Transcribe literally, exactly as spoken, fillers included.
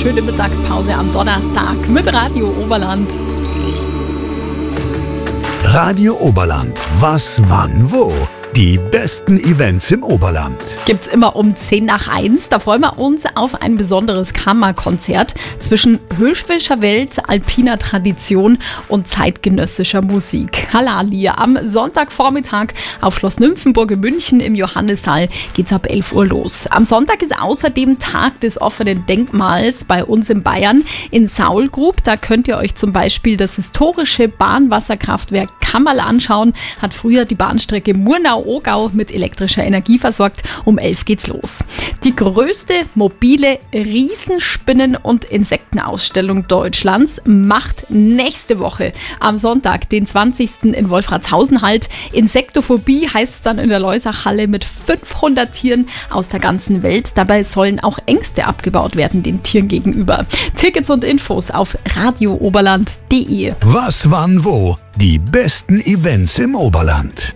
schöne Mittagspause am Donnerstag mit Radio Oberland. Radio Oberland. Was, wann, wo? Die besten Events im Oberland. Gibt's immer um zehn nach eins. Da freuen wir uns auf ein besonderes Kammerkonzert zwischen höschwischer Welt, alpiner Tradition und zeitgenössischer Musik. Halali, am Sonntagvormittag auf Schloss Nymphenburg in München im Johannissaal geht's ab elf Uhr los. Am Sonntag ist außerdem Tag des offenen Denkmals bei uns in Bayern in Saulgrub. Da könnt ihr euch zum Beispiel das historische Bahnwasserkraftwerk Kammerl anschauen. Hat früher die Bahnstrecke Murnau-Ogau mit elektrischer Energie versorgt. Um elf geht's los. Die größte mobile Riesenspinnen- und Insektenausstellung Deutschlands macht nächste Woche am Sonntag, den zwanzigsten in Wolfratshausen halt. Insektophobie heißt es dann in der Leusachhalle mit fünfhundert Tieren aus der ganzen Welt. Dabei sollen auch Ängste abgebaut werden den Tieren gegenüber. Tickets und Infos auf radio oberland punkt de. Was, wann, wo? Die besten Events im Oberland.